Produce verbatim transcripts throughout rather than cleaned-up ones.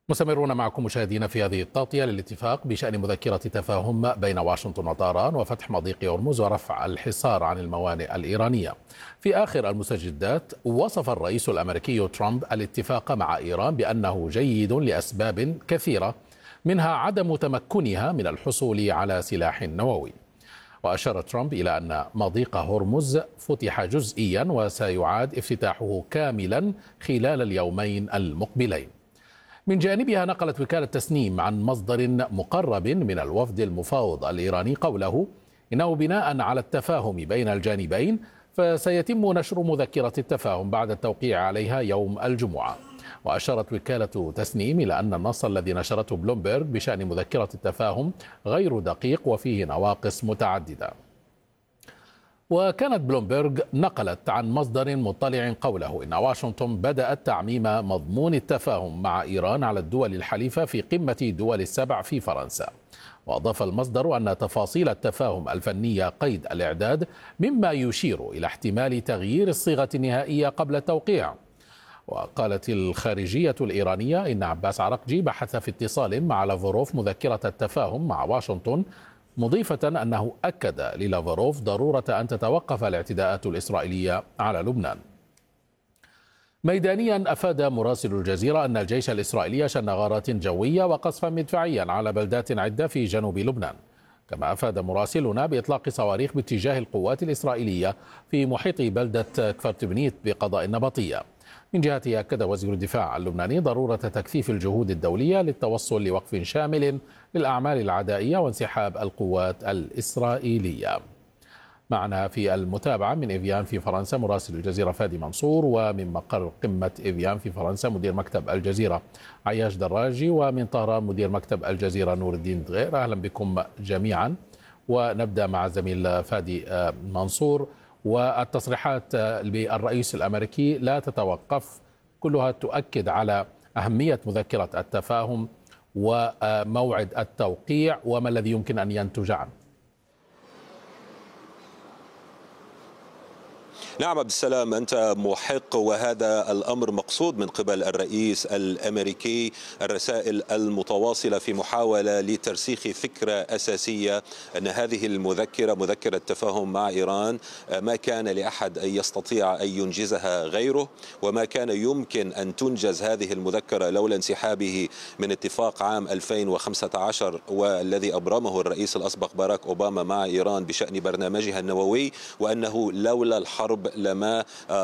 مستمرون معكم مشاهدينا في هذه التغطية للاتفاق بشأن مذكرة تفاهم بين واشنطن وطهران وفتح مضيق هرمز ورفع الحصار عن الموانئ الإيرانية. في آخر المستجدات وصف الرئيس الأمريكي ترامب الاتفاق مع إيران بأنه جيد لأسباب كثيرة، منها عدم تمكنها من الحصول على سلاح نووي. وأشار ترامب إلى أن مضيق هرمز فتح جزئيا وسيعاد افتتاحه كاملا خلال اليومين المقبلين. من جانبها نقلت وكالة تسنيم عن مصدر مقرب من الوفد المفاوض الإيراني قوله إنه بناء على التفاهم بين الجانبين فسيتم نشر مذكرة التفاهم بعد التوقيع عليها يوم الجمعة. وأشارت وكالة تسنيم إلى أن النص الذي نشرته بلومبرغ بشأن مذكرة التفاهم غير دقيق وفيه نواقص متعددة. وكانت بلومبرغ نقلت عن مصدر مطلع قوله إن واشنطن بدأت تعميم مضمون التفاهم مع إيران على الدول الحليفة في قمة دول السبع في فرنسا. وأضاف المصدر أن تفاصيل التفاهم الفنية قيد الإعداد، مما يشير إلى احتمال تغيير الصيغة النهائية قبل التوقيع. وقالت الخارجية الإيرانية إن عباس عراقجي بحث في اتصال مع لافروف مذكرة التفاهم مع واشنطن، مضيفة أنه أكد للافروف ضرورة أن تتوقف الاعتداءات الإسرائيلية على لبنان. ميدانيا أفاد مراسل الجزيرة أن الجيش الإسرائيلي شن غارات جوية وقصفا مدفعيا على بلدات عدة في جنوب لبنان. كما أفاد مراسلنا بإطلاق صواريخ باتجاه القوات الإسرائيلية في محيط بلدة كفر تبنيت بقضاء النبطية. من جهته أكد وزير الدفاع اللبناني ضرورة تكثيف الجهود الدولية للتوصل لوقف شامل للأعمال العدائية وانسحاب القوات الإسرائيلية. معنا في المتابعة من إفيان في فرنسا مراسل الجزيرة فادي منصور، ومن مقر قمة إفيان في فرنسا مدير مكتب الجزيرة عياش دراجي، ومن طهران مدير مكتب الجزيرة نور الدين دغير. أهلا بكم جميعا، ونبدأ مع الزميل فادي منصور. والتصريحات للرئيس الأمريكي لا تتوقف، كلها تؤكد على أهمية مذكرة التفاهم وموعد التوقيع وما الذي يمكن أن ينتج عنه. نعم عبد السلام، أنت محق، وهذا الأمر مقصود من قبل الرئيس الأمريكي. الرسائل المتواصلة في محاولة لترسيخ فكرة أساسية أن هذه المذكرة مذكرة تفاهم مع إيران ما كان لأحد أن يستطيع أن ينجزها غيره، وما كان يمكن أن تنجز هذه المذكرة لولا انسحابه من اتفاق عام ألفين وخمسة عشر والذي أبرمه الرئيس الأسبق باراك أوباما مع إيران بشأن برنامجها النووي، وأنه لولا الحرب لما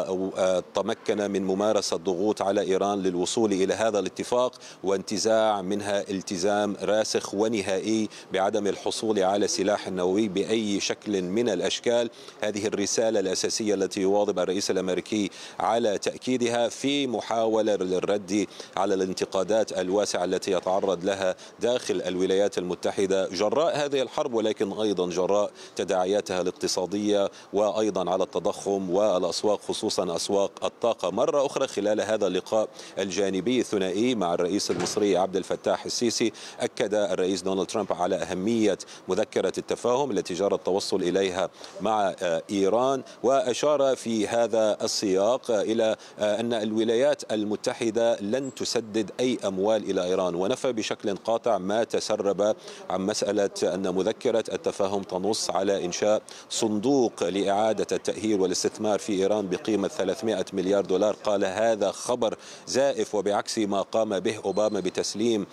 تمكن من ممارسة ضغوط على إيران للوصول إلى هذا الاتفاق وانتزاع منها التزام راسخ ونهائي بعدم الحصول على سلاح نووي بأي شكل من الأشكال. هذه الرسالة الأساسية التي يواظب الرئيس الأمريكي على تأكيدها في محاولة للرد على الانتقادات الواسعة التي يتعرض لها داخل الولايات المتحدة جراء هذه الحرب، ولكن أيضا جراء تداعياتها الاقتصادية وأيضا على التضخم والأسواق، خصوصا أسواق الطاقة. مرة أخرى خلال هذا اللقاء الجانبي الثنائي مع الرئيس المصري عبد الفتاح السيسي، أكد الرئيس دونالد ترامب على أهمية مذكرة التفاهم التي جرى التوصل إليها مع إيران، وأشار في هذا السياق إلى أن الولايات المتحدة لن تسدد أي أموال إلى إيران، ونفى بشكل قاطع ما تسرب عن مسألة أن مذكرة التفاهم تنص على إنشاء صندوق لإعادة التأهيل والاستثمار في إيران بقيمة ثلاثمائة مليار دولار. قال هذا خبر زائف، وبعكس ما قام به أوباما بتسليم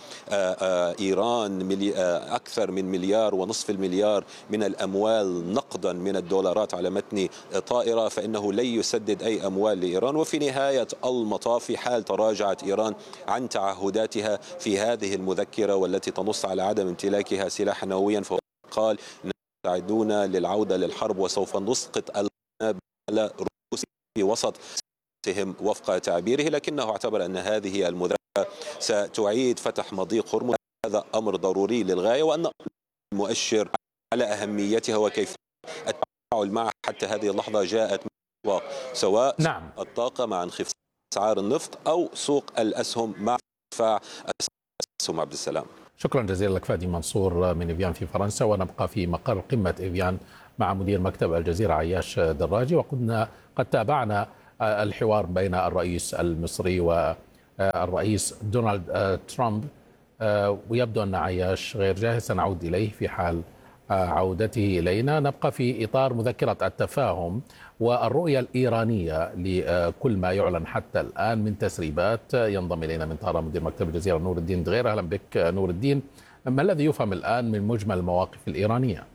إيران أكثر من مليار ونصف المليار من الأموال نقدا من الدولارات على متن طائرة، فإنه لن يسدد أي أموال لإيران. وفي نهاية المطاف، في حال تراجعت إيران عن تعهداتها في هذه المذكرة والتي تنص على عدم امتلاكها سلاحا نوويا، فقال نستعدون للعودة للحرب وسوف نسقط القنابل على روسيا في وسط سهم وفق تعبيره، لكنه اعتبر أن هذه المذكرة ستعيد فتح مضيق هرمز. هذا أمر ضروري للغاية، وأن المؤشر على أهميتها وكيف التفاعل معها حتى هذه اللحظة جاءت من الأسواق، سواء نعم. الطاقة مع انخفاض أسعار النفط أو سوق الأسهم مع ارتفاع الأسهم. عبد السلام، شكرا جزيلا لك فادي منصور من إفيان في فرنسا. ونبقى في مقر قمة إفيان مع مدير مكتب الجزيرة عياش دراجي. وقلنا قد تابعنا الحوار بين الرئيس المصري الرئيس دونالد ترامب، ويبدو أن عياش غير جاهز، سنعود إليه في حال عودته إلينا. نبقى في إطار مذكرة التفاهم والرؤية الإيرانية لكل ما يعلن حتى الآن من تسريبات. ينضم إلينا من طهران مدير مكتب الجزيرة نور الدين دغير. أهلا بك نور الدين. ما الذي يفهم الآن من مجمل المواقف الإيرانية؟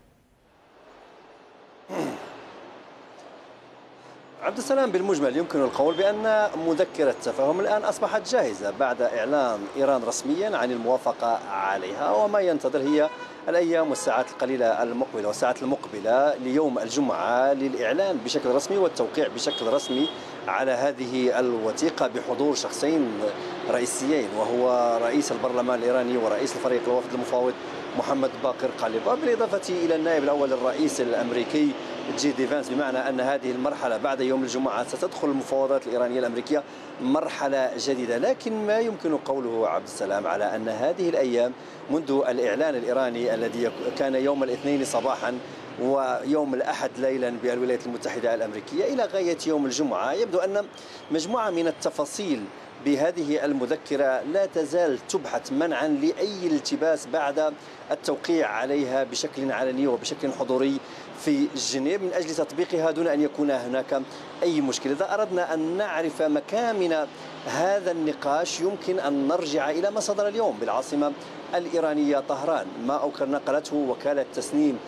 عبد السلام، بالمجمل يمكن القول بأن مذكرة التفاهم الآن أصبحت جاهزة بعد إعلان إيران رسميا عن الموافقة عليها، وما ينتظر هي الأيام والساعات القليلة المقبلة والساعات المقبلة ليوم الجمعة للإعلان بشكل رسمي والتوقيع بشكل رسمي على هذه الوثيقة بحضور شخصين رئيسيين، وهو رئيس البرلمان الإيراني ورئيس الفريق الوفد المفاوض محمد باقر قالباف، بالإضافة إلى النائب الأول للرئيس الأمريكي جي دي فانس. بمعنى أن هذه المرحلة بعد يوم الجمعة ستدخل المفاوضات الإيرانية الأمريكية مرحلة جديدة. لكن ما يمكن قوله عبد السلام على أن هذه الأيام منذ الإعلان الإيراني الذي كان يوم الاثنين صباحا ويوم الأحد ليلا بالولايات المتحدة الأمريكية إلى غاية يوم الجمعة، يبدو أن مجموعة من التفاصيل بهذه المذكرة لا تزال تبحث منعا لأي التباس بعد التوقيع عليها بشكل علني وبشكل حضوري في جنيف من أجل تطبيقها دون أن يكون هناك أي مشكلة. إذا أردنا أن نعرف مكامن هذا النقاش يمكن أن نرجع إلى ما صدر اليوم بالعاصمة الإيرانية طهران، ما نقلته وكالة تسنيم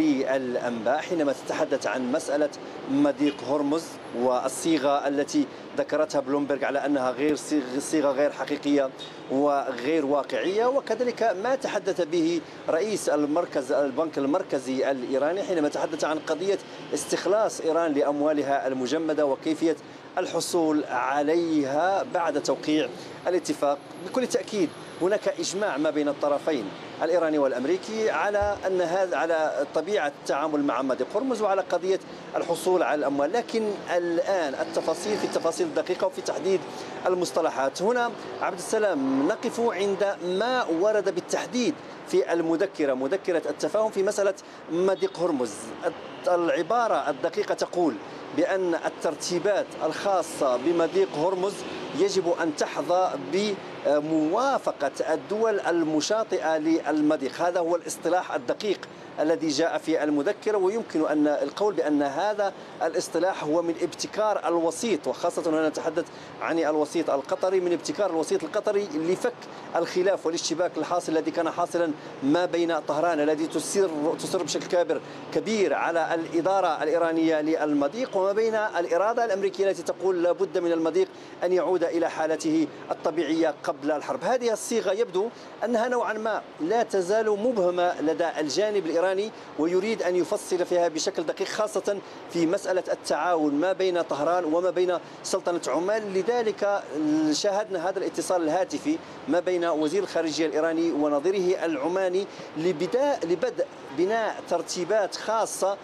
للأنباء حينما تتحدث عن مسألة مضيق هرمز والصيغة التي ذكرتها بلومبرغ على أنها غير صيغة غير حقيقية وغير واقعية، وكذلك ما تحدث به رئيس المركز البنك المركزي الإيراني حينما تحدث عن قضية استخلاص إيران لأموالها المجمدة وكيفية الحصول عليها بعد توقيع الاتفاق. بكل تأكيد هناك إجماع ما بين الطرفين الإيراني والأمريكي على أن هذا على طبيعة التعامل مع مضيق هرمز وعلى قضية الحصول على الأموال، لكن الآن التفاصيل في التفاصيل الدقيقة وفي تحديد المصطلحات. هنا عبد السلام نقف عند ما ورد بالتحديد في المذكرة، مذكرة التفاهم في مسألة مضيق هرمز. العبارة الدقيقة تقول بأن الترتيبات الخاصة بمضيق هرمز يجب أن تحظى بموافقة الدول المشاطئة للمضيق. هذا هو الاصطلاح الدقيق الذي جاء في المذكرة، ويمكن أن القول بأن هذا الاصطلاح هو من ابتكار الوسيط، وخاصة هنا نتحدث عن الوسيط القطري، من ابتكار الوسيط القطري لفك الخلاف والاشتباك الحاصل الذي كان حاصلا ما بين طهران الذي تسر تصر بشكل كبير كبير على الإدارة الإيرانية للمضيق وما بين الإرادة الأمريكية التي تقول لابد من المضيق أن يعود إلى حالته الطبيعية قبل الحرب. هذه الصيغة يبدو أنها نوعا ما لا تزال مبهمة لدى الجانب الإيراني ويريد أن يفصل فيها بشكل دقيق، خاصة في مسألة التعاون ما بين طهران وما بين سلطنة عمان. لذلك شاهدنا هذا الاتصال الهاتفي ما بين وزير الخارجية الإيراني ونظيره العماني لبدء بناء ترتيبات خاصة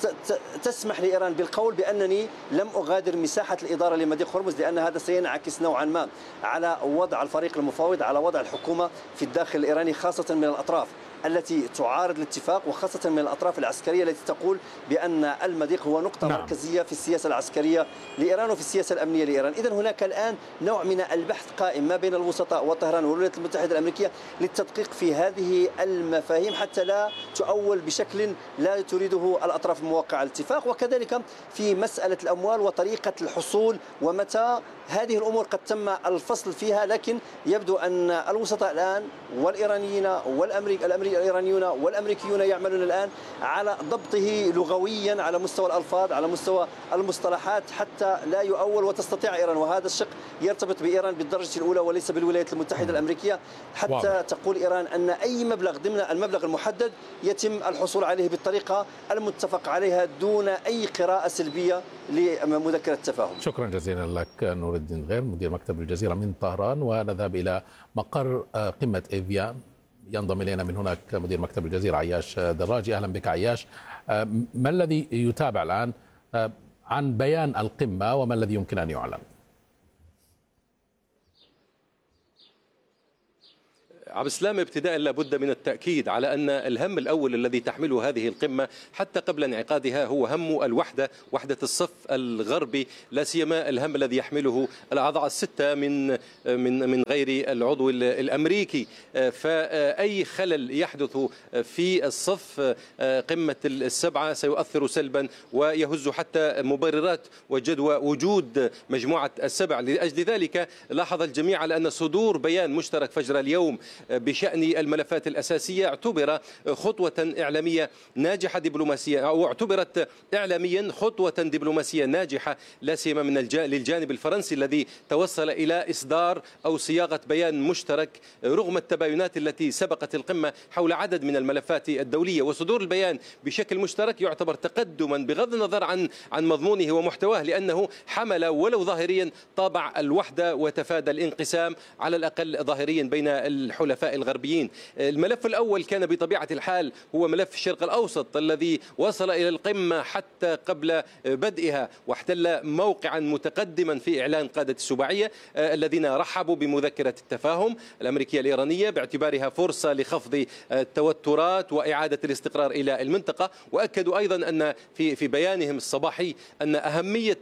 تسمح لإيران بالقول بأنني لم أغادر مساحة الإدارة لمضيق هرمز، لأن هذا سينعكس نوعا ما على وضع الفريق المفاوض، على وضع الحكومة في الداخل الإيراني، خاصة من الأطراف التي تعارض الاتفاق وخاصة من الأطراف العسكرية التي تقول بأن المضيق هو نقطة نعم. مركزية في السياسة العسكرية لإيران وفي السياسة الأمنية لإيران. إذن هناك الآن نوع من البحث قائم ما بين الوسطاء وطهران والولايات المتحدة الأمريكية للتدقيق في هذه المفاهيم حتى لا تؤول بشكل لا تريده الأطراف الموقعة على الاتفاق، وكذلك في مسألة الأموال وطريقة الحصول ومتى هذه الأمور قد تم الفصل فيها. لكن يبدو أن الوسطاء الآن والإيرانيين والأمريك الإيرانيون والأمريكيون يعملون الآن على ضبطه لغويا على مستوى الألفاظ على مستوى المصطلحات حتى لا يؤول وتستطيع إيران، وهذا الشق يرتبط بإيران بالدرجة الأولى وليس بالولايات المتحدة الأمريكية، حتى واو. تقول إيران أن أي مبلغ ضمن المبلغ المحدد يتم الحصول عليه بالطريقة المتفق عليها دون أي قراءة سلبية لمذكرة التفاهم. شكرا جزيلا لك نور الدين دغير مدير مكتب الجزيرة من طهران. ونذهب إلى مقر قمة إيفيان، ينضم إلينا من هناك مدير مكتب الجزيرة عياش دراجي. أهلا بك عياش. ما الذي يتابع الآن عن بيان القمة وما الذي يمكن أن يعلن؟ عبد السلام، ابتداء لابد من التأكيد على أن الهم الأول الذي تحمله هذه القمة حتى قبل انعقادها هو هم الوحدة، وحدة الصف الغربي، لا سيما الهم الذي يحمله الأعضاء الستة من من من غير العضو الأمريكي. فأي خلل يحدث في الصف قمة السبعة سيؤثر سلبا ويهز حتى مبررات وجدوى وجود مجموعة السبع. لأجل ذلك لاحظ الجميع على أن صدور بيان مشترك فجر اليوم بشأن الملفات الأساسية اعتبر خطوة إعلامية ناجحة دبلوماسية، أو اعتبرت إعلاميا خطوة دبلوماسية ناجحة، لا سيما من للجانب الفرنسي الذي توصل إلى إصدار أو صياغة بيان مشترك رغم التباينات التي سبقت القمة حول عدد من الملفات الدولية. وصدور البيان بشكل مشترك يعتبر تقدما بغض النظر عن عن مضمونه ومحتواه، لأنه حمل ولو ظاهريا طابع الوحدة وتفادى الانقسام على الأقل ظاهريا بين الحلفاء الغربيين. الملف الأول كان بطبيعة الحال هو ملف الشرق الأوسط الذي وصل إلى القمة حتى قبل بدئها، واحتل موقعا متقدما في إعلان قادة السباعية الذين رحبوا بمذكرة التفاهم الأمريكية الإيرانية باعتبارها فرصة لخفض التوترات وإعادة الاستقرار إلى المنطقة. وأكدوا أيضا أن في في بيانهم الصباحي أن أهمية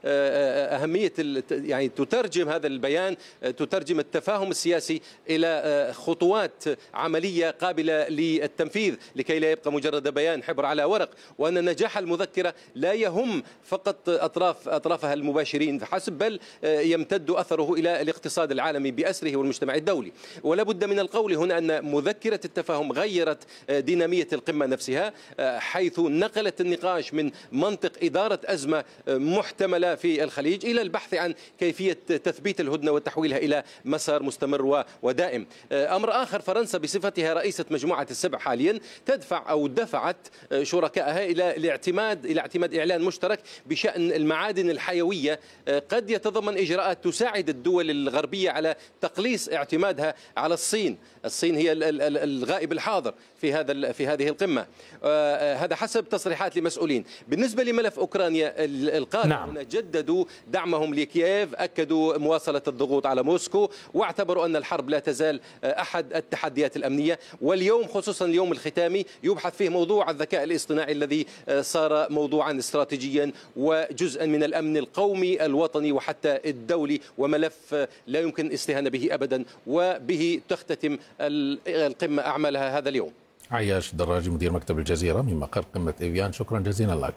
أهمية يعني تترجم هذا البيان تترجم التفاهم السياسي إلى خطوات عملية قابلة للتنفيذ لكي لا يبقى مجرد بيان حبر على ورق، وأن نجاح المذكرة لا يهم فقط أطراف أطرافها المباشرين فحسب، بل يمتد أثره إلى الاقتصاد العالمي بأسره والمجتمع الدولي. ولا بد من القول هنا أن مذكرة التفاهم غيرت دينامية القمة نفسها، حيث نقلت النقاش من منطق إدارة أزمة محتملة في الخليج إلى البحث عن كيفية تثبيت الهدنة وتحويلها إلى مسار مستمر ودائم. أمر آخر، فرنسا بصفتها رئيسة مجموعة السبع حاليا تدفع أو دفعت شركائها إلى الاعتماد إلى اعتماد إعلان مشترك بشأن المعادن الحيوية قد يتضمن إجراءات تساعد الدول الغربية على تقليص اعتمادها على الصين. الصين هي الغائب الحاضر في هذا في هذه القمة، هذا حسب تصريحات لمسؤولين. بالنسبة لملف أوكرانيا القادة نعم. هنا جددوا دعمهم لكييف، أكدوا مواصلة الضغوط على موسكو، واعتبروا أن الحرب لا تزال أحد التحديات الأمنية. واليوم خصوصا اليوم الختامي يبحث فيه موضوع الذكاء الاصطناعي الذي صار موضوعا استراتيجيا وجزءا من الأمن القومي الوطني وحتى الدولي، وملف لا يمكن الاستهانة به أبدا، وبه تختتم القمة أعمالها هذا اليوم. عياش دراجي مدير مكتب الجزيرة من مقر قمة إيفيان، شكرا جزيلا لك.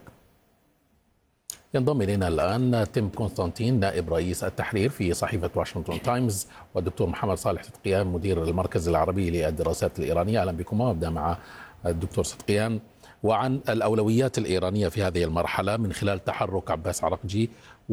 ينضم إلينا الآن تيم كونستانتين نائب رئيس التحرير في صحيفة واشنطن تايمز، والدكتور محمد صالح صدقيان مدير المركز العربي للدراسات الإيرانية. أهلا بكم. وابدأ مع الدكتور صدقيان وعن الأولويات الإيرانية في هذه المرحلة من خلال تحرك عباس عراقجي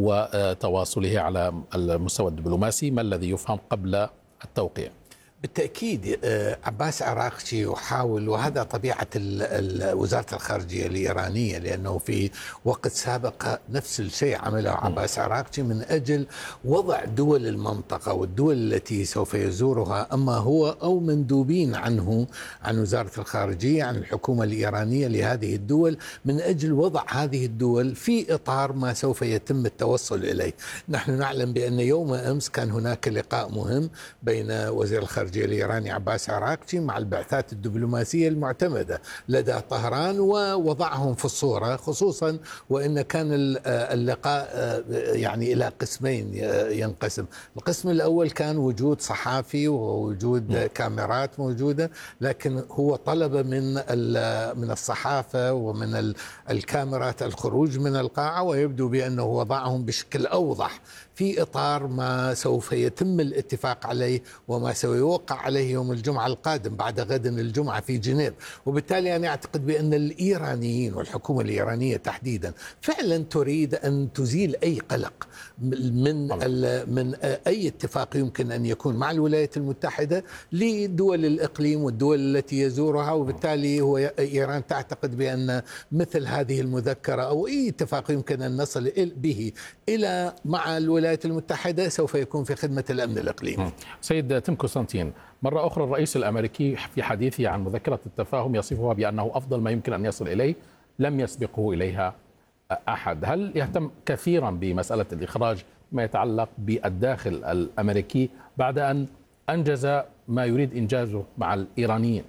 وتواصله على المستوى الدبلوماسي، ما الذي يفهم قبل التوقيع؟ بالتأكيد عباس عراقجي يحاول، وهذا طبيعة وزارة الخارجية الإيرانية، لأنه في وقت سابق نفس الشيء عمله عباس عراقجي من أجل وضع دول المنطقة والدول التي سوف يزورها، أما هو أو مندوبين عنه عن وزارة الخارجية عن الحكومة الإيرانية لهذه الدول من أجل وضع هذه الدول في إطار ما سوف يتم التوصل إليه. نحن نعلم بأن يوم أمس كان هناك لقاء مهم بين وزير الخارجية الإيراني عباس عراقجي مع البعثات الدبلوماسية المعتمدة لدى طهران، ووضعهم في الصورة، خصوصا وإن كان اللقاء يعني إلى قسمين ينقسم. القسم الأول كان وجود صحافي ووجود كاميرات موجودة، لكن هو طلب من من الصحافة ومن الكاميرات الخروج من القاعة، ويبدو بأنه وضعهم بشكل أوضح في إطار ما سوف يتم الاتفاق عليه وما سيوقع عليه يوم الجمعة القادم بعد غد الجمعة في جنيف. وبالتالي أنا أعتقد بأن الإيرانيين والحكومة الإيرانية تحديدا فعلا تريد أن تزيل أي قلق من من أي اتفاق يمكن أن يكون مع الولايات المتحدة لدول الإقليم والدول التي يزورها. وبالتالي هو إيران تعتقد بأن مثل هذه المذكرة أو أي اتفاق يمكن أن نصل به إلى مع الولايات المتحدة سوف يكون في خدمة الأمن الإقليمي. سيد تيم كونستانتين، مرة أخرى الرئيس الأمريكي في حديثه عن مذكرة التفاهم يصفها بأنه أفضل ما يمكن أن يصل إليه، لم يسبقه إليها أحد. هل يهتم كثيرا بمسألة الإخراج ما يتعلق بالداخل الأمريكي بعد أن أنجز ما يريد إنجازه مع الإيرانيين.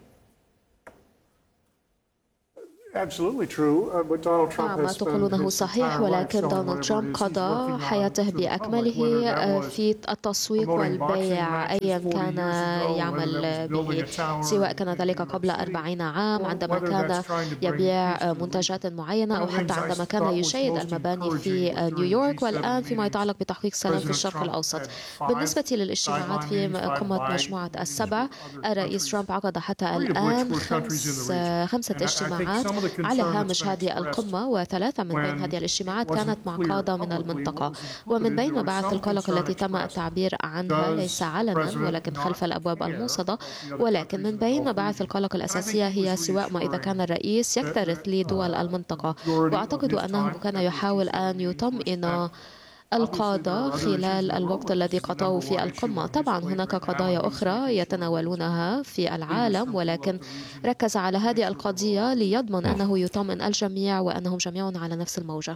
نعم، ما تقولونه صحيح، ولكن دونالد ترامب قضى حياته بأكمله في التسويق والبيع أيا كان يعمل به، سواء كان ذلك قبل أربعين عام عندما كان يبيع منتجات معينة، أو حتى عندما كان يشيد المباني في نيويورك، والآن فيما يتعلق بتحقيق السلام في الشرق الأوسط. بالنسبة للاجتماعات في قمة مجموعة السبع، الرئيس ترامب عقد حتى الآن خمس خمسة اجتماعات على هامش هذه القمة، وثلاثة من بين هذه الاجتماعات كانت مع قادة من المنطقة. ومن بين مباعث القلق التي تم التعبير عنها ليس علنا ولكن خلف الأبواب الموصدة، ولكن من بين مباعث القلق الأساسية هي سواء ما إذا كان الرئيس يكترث لدول المنطقة، وأعتقد أنه كان يحاول أن يطمئن القادة خلال الوقت الذي قضوا في القمة. طبعا هناك قضايا أخرى يتناولونها في العالم، ولكن ركز على هذه القضية ليضمن أنه يطمئن الجميع وأنهم جميع على نفس الموجة.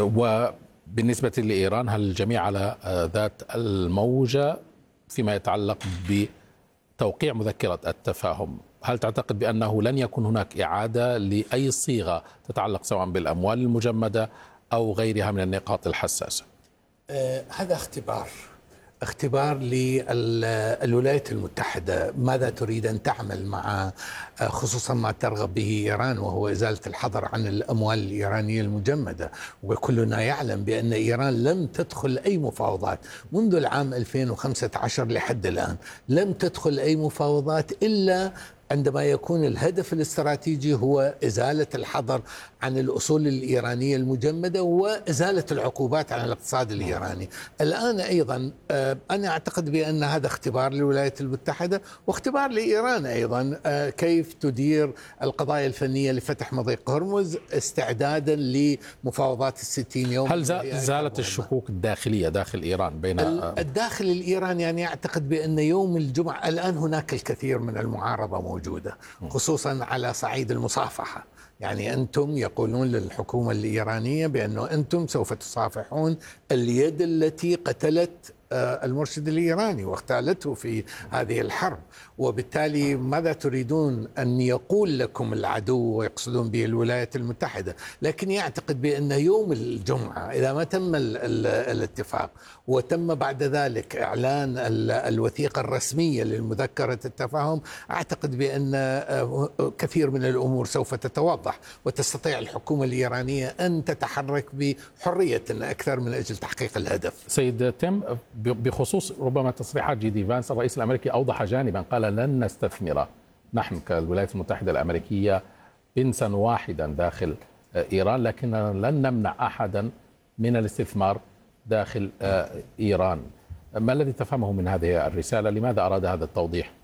وبالنسبة لإيران، هل الجميع على ذات الموجة فيما يتعلق بتوقيع مذكرة التفاهم؟ هل تعتقد بأنه لن يكون هناك إعادة لأي صيغة تتعلق سواء بالأموال المجمدة أو غيرها من النقاط الحساسة؟ آه هذا اختبار اختبار للولايات المتحدة، ماذا تريد أن تعمل مع خصوصا ما ترغب به إيران، وهو إزالة الحظر عن الأموال الإيرانية المجمدة. وكلنا يعلم بأن إيران لم تدخل أي مفاوضات منذ العام ألفين وخمسة عشر لحد الآن، لم تدخل أي مفاوضات إلا عندما يكون الهدف الاستراتيجي هو إزالة الحظر عن الأصول الإيرانية المجمدة وإزالة العقوبات عن الاقتصاد الإيراني. الآن أيضا أنا أعتقد بأن هذا اختبار للولايات المتحدة واختبار لإيران أيضا، كيف تدير القضايا الفنية لفتح مضيق هرمز استعدادا لمفاوضات الستين يوم. هل زالت الشكوك الداخلية داخل إيران بين الداخل الإيراني؟ يعني أعتقد بأن يوم الجمعة الآن هناك الكثير من المعارضة موجودة، خصوصا على صعيد المصافحة. يعني أنتم يقولون للحكومة الإيرانية بأنه أنتم سوف تصافحون اليد التي قتلت المرشد الإيراني واغتالته في هذه الحرب، وبالتالي ماذا تريدون أن يقول لكم العدو ويقصدون به الولايات المتحدة؟ لكن يعتقد بأن يوم الجمعة إذا ما تم ال ال الاتفاق وتم بعد ذلك إعلان الوثيقة الرسمية للمذكرة التفاهم، أعتقد بأن كثير من الأمور سوف تتوضح وتستطيع الحكومة الإيرانية أن تتحرك بحرية أكثر من أجل تحقيق الهدف. سيد تيم، بخصوص ربما تصريحات جي دي فانس، الرئيس الأمريكي أوضح جانبا، قال لن نستثمر نحن كالولايات المتحدة الأمريكية بنسا واحدا داخل إيران، لكننا لن نمنع أحدا من الاستثمار داخل إيران. ما الذي تفهمه من هذه الرسالة؟ لماذا أراد هذا التوضيح؟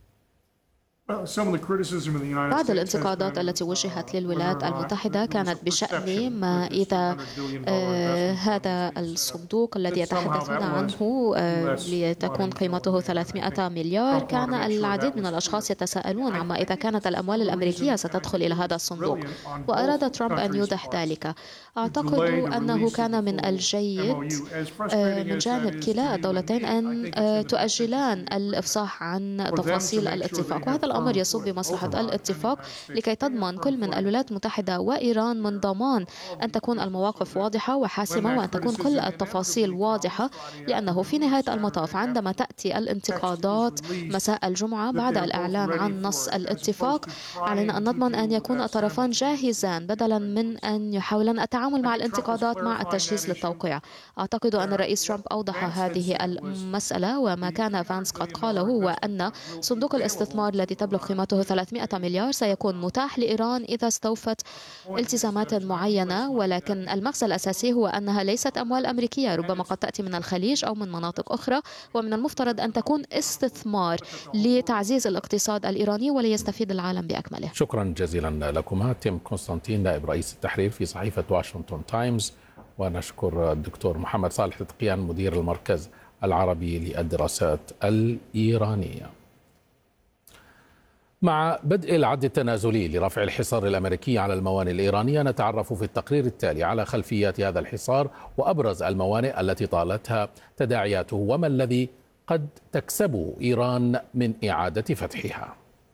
بعض الانتقادات التي وجهت للولايات المتحدة كانت بشأن ما إذا آه هذا الصندوق الذي يتحدثون عنه آه لتكون قيمته ثلاثمائة مليار، كان العديد من الأشخاص يتساءلون عما إذا كانت الأموال الأمريكية ستدخل إلى هذا الصندوق، وأراد ترامب أن يوضح ذلك. أعتقد أنه كان من الجيد آه من جانب كلا الدولتين أن آه تؤجلان الإفصاح عن تفاصيل الاتفاق، وهذا الأمر يصب بمصلحة الاتفاق لكي تضمن كل من الولايات المتحدة وإيران من ضمان أن تكون المواقف واضحة وحاسمة وأن تكون كل التفاصيل واضحة، لأنه في نهاية المطاف عندما تأتي الانتقادات مساء الجمعة بعد الإعلان عن نص الاتفاق، علينا أن نضمن أن يكون الطرفان جاهزان بدلا من أن يحاولن التعامل مع الانتقادات مع التجهيز للتوقيع. أعتقد أن الرئيس ترامب أوضح هذه المسألة، وما كان فانس قد قاله هو أن صندوق الاستثمار الذي تبلغ قيمته ثلاثمائة مليار سيكون متاح لإيران إذا استوفت التزامات معينة، ولكن المغزى الأساسي هو أنها ليست أموال أمريكية، ربما قد تأتي من الخليج أو من مناطق أخرى، ومن المفترض أن تكون استثمار لتعزيز الاقتصاد الإيراني وليستفيد العالم بأكمله. شكرا جزيلا لكما. تيم كونستانتين نائب رئيس التحرير في صحيفة واشنطن تايمز، ونشكر الدكتور محمد صالح تقيان مدير المركز العربي للدراسات الإيرانية. مع بدء العد التنازلي لرفع الحصار الأمريكي على الموانئ الإيرانية، نتعرف في التقرير التالي على خلفيات هذا الحصار وأبرز الموانئ التي طالتها تداعياته، وما الذي قد تكسبه إيران من إعادة فتحها.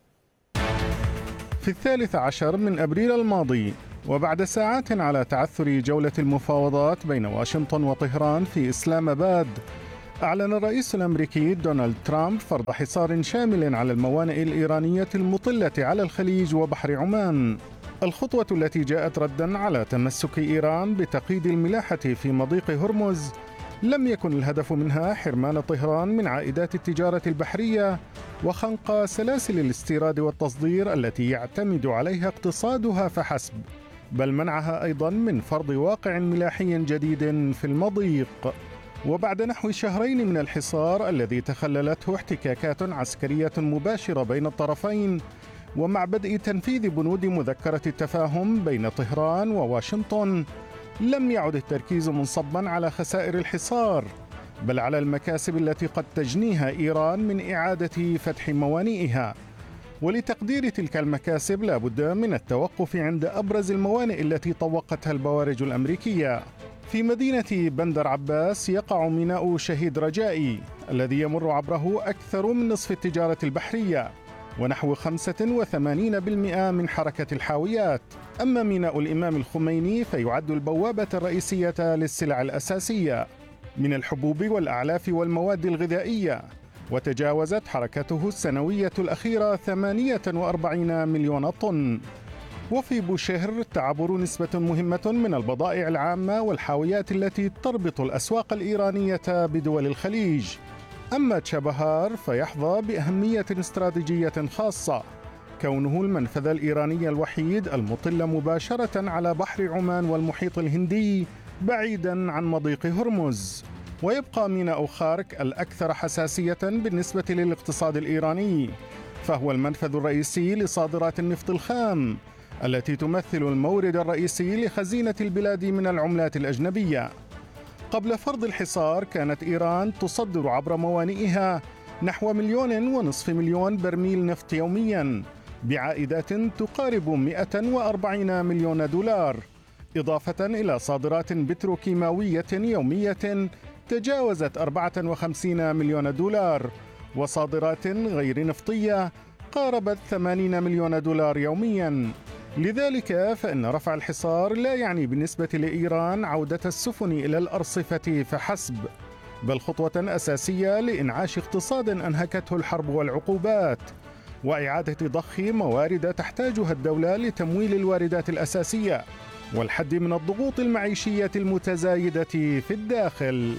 في الثالث عشر من أبريل الماضي، وبعد ساعات على تعثر جولة المفاوضات بين واشنطن وطهران في إسلام آباد، أعلن الرئيس الأمريكي دونالد ترامب فرض حصار شامل على الموانئ الإيرانية المطلة على الخليج وبحر عمان. الخطوة التي جاءت رداً على تمسك إيران بتقييد الملاحة في مضيق هرمز لم يكن الهدف منها حرمان طهران من عائدات التجارة البحرية وخنق سلاسل الاستيراد والتصدير التي يعتمد عليها اقتصادها فحسب، بل منعها أيضاً من فرض واقع ملاحي جديد في المضيق. وبعد نحو شهرين من الحصار الذي تخللته احتكاكات عسكرية مباشرة بين الطرفين، ومع بدء تنفيذ بنود مذكرة التفاهم بين طهران وواشنطن، لم يعد التركيز منصبا على خسائر الحصار، بل على المكاسب التي قد تجنيها إيران من إعادة فتح موانئها. ولتقدير تلك المكاسب لا بد من التوقف عند أبرز الموانئ التي طوقتها البوارج الأمريكية. في مدينة بندر عباس يقع ميناء شهيد رجائي الذي يمر عبره أكثر من نصف التجارة البحرية ونحو خمسة وثمانين بالمئة من حركة الحاويات. أما ميناء الإمام الخميني فيعد البوابة الرئيسية للسلع الأساسية من الحبوب والأعلاف والمواد الغذائية، وتجاوزت حركته السنوية الأخيرة ثمانية وأربعين مليون طن. وفي بوشهر تعبر نسبة مهمة من البضائع العامة والحاويات التي تربط الأسواق الإيرانية بدول الخليج. أما تشابهار فيحظى بأهمية استراتيجية خاصة، كونه المنفذ الإيراني الوحيد المطل مباشرة على بحر عمان والمحيط الهندي بعيداً عن مضيق هرمز. ويبقى ميناء خارك الأكثر حساسية بالنسبة للاقتصاد الإيراني، فهو المنفذ الرئيسي لصادرات النفط الخام التي تمثل المورد الرئيسي لخزينة البلاد من العملات الأجنبية. قبل فرض الحصار كانت إيران تصدر عبر موانئها نحو مليون ونصف مليون برميل نفط يومياً بعائدات تقارب مئة وأربعين مليون دولار، إضافة إلى صادرات بتروكيماوية يومية تجاوزت أربعة وخمسين مليون دولار، وصادرات غير نفطية قاربت ثمانين مليون دولار يومياً. لذلك فإن رفع الحصار لا يعني بالنسبة لإيران عودة السفن إلى الأرصفة فحسب، بل خطوة أساسية لإنعاش اقتصاد أنهكته الحرب والعقوبات، وإعادة ضخ موارد تحتاجها الدولة لتمويل الواردات الأساسية والحد من الضغوط المعيشية المتزايدة في الداخل.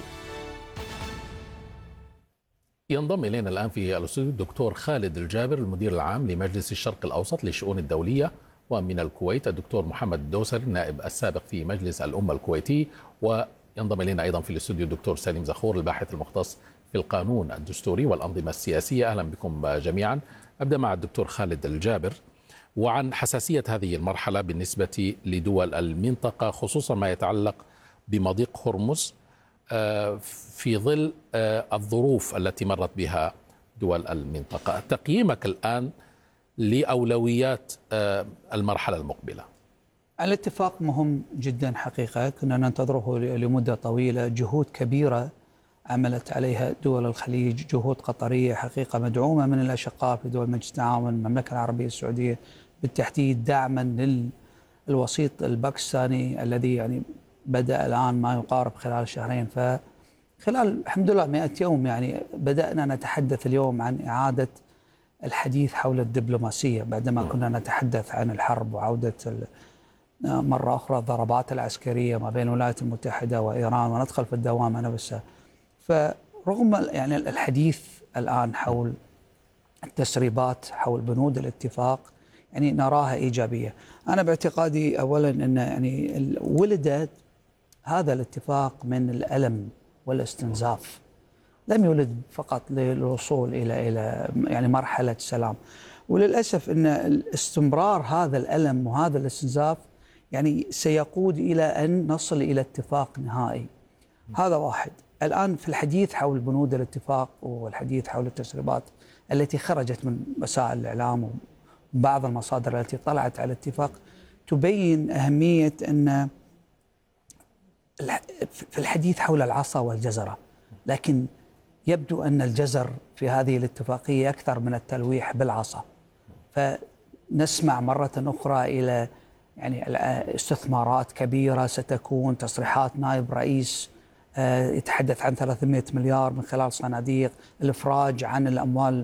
ينضم إلينا الآن في الاستوديو الدكتور خالد الجابر المدير العام لمجلس الشرق الأوسط للشؤون الدولية، ومن الكويت الدكتور محمد الدوسري النائب السابق في مجلس الأمة الكويتي، وينضم إلينا أيضا في الاستوديو الدكتور سليم زخور الباحث المختص في القانون الدستوري والأنظمة السياسية. أهلا بكم جميعا. أبدأ مع الدكتور خالد الجابر وعن حساسية هذه المرحلة بالنسبة لدول المنطقة، خصوصا ما يتعلق بمضيق هرمز في ظل الظروف التي مرت بها دول المنطقة. تقييمك الآن لأولويات المرحلة المقبلة؟ الاتفاق مهم جدا حقيقة، كنا ننتظره لمدة طويلة، جهود كبيرة عملت عليها دول الخليج، جهود قطرية حقيقة مدعومة من الأشقاء في دول مجلس التعاون، المملكة العربية السعودية بالتحديد، دعما للوسيط الباكستاني الذي يعني بدأ الآن ما يقارب خلال شهرين. فخلال الحمد لله مئة يوم يعني بدأنا نتحدث اليوم عن إعادة الحديث حول الدبلوماسية، بعدما كنا نتحدث عن الحرب وعودة مرة أخرى الضربات العسكرية ما بين الولايات المتحدة وإيران وندخل في الدوامة نفسها. فرغم يعني الحديث الآن حول التسريبات حول بنود الاتفاق يعني نراها إيجابية. أنا باعتقادي أولا أن يعني ولد هذا الاتفاق من الألم والاستنزاف، لم يولد فقط للوصول إلى إلى يعني مرحلة سلام. وللأسف أن استمرار هذا الألم وهذا الاستنزاف يعني سيقود إلى أن نصل إلى اتفاق نهائي. هذا واحد. الآن في الحديث حول بنود الاتفاق والحديث حول التسريبات التي خرجت من وسائل الإعلام وبعض المصادر التي طلعت على الاتفاق تبين أهمية أن في الحديث حول العصا والجزرة، لكن يبدو أن الجزر في هذه الاتفاقية أكثر من التلويح بالعصا. فنسمع مرة أخرى إلى يعني استثمارات كبيرة ستكون، تصريحات نائب رئيس يتحدث عن ثلاثمئة مليار من خلال صناديق، الإفراج عن الأموال